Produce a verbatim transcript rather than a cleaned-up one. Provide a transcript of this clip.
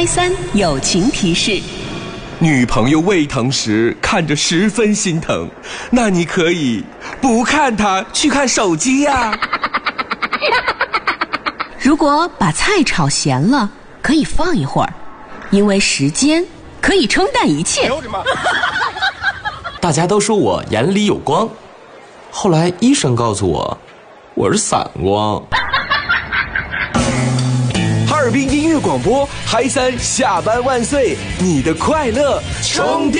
嗨三友情提示： 女朋友胃疼时看着十分心疼，那你可以不看她，去看手机呀。 如果把菜炒咸了，可以放一会儿，因为时间可以冲淡一切。 大家都说我眼里有光，后来医生告诉我，我是散光。 哈尔滨音乐广播，嗨三下班万岁，你的快乐充电。